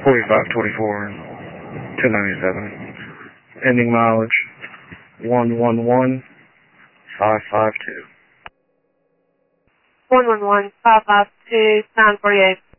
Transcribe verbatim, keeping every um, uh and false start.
forty-five twenty-four, two ninety-seven. Ending mileage one one one five five two. one one one five five two, nine forty-eight.